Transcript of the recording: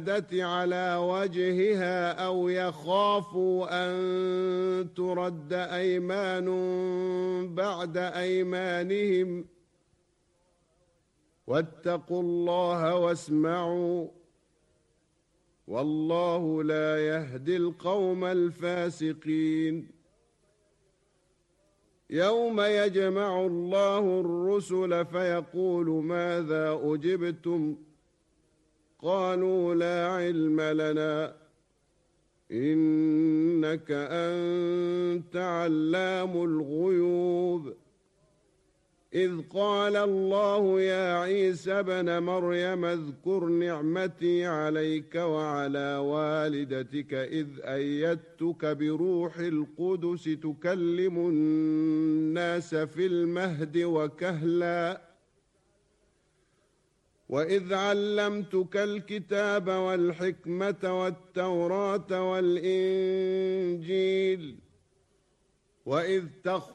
على وجهها أو يخافوا أن ترد أيمان بعد أيمانهم واتقوا الله واسمعوا والله لا يهدي القوم الفاسقين. يوم يجمع الله الرسل فيقول ماذا أجبتم قالوا لا علم لنا إنك أنت علام الغيوب. إذ قال الله يا عيسى ابن مريم اذكر نعمتي عليك وعلى والدتك إذ أيدتك بروح القدس تكلم الناس في المهد وكهلا وإذ علمتك الكتاب والحكمة والتوراة والإنجيل وإذ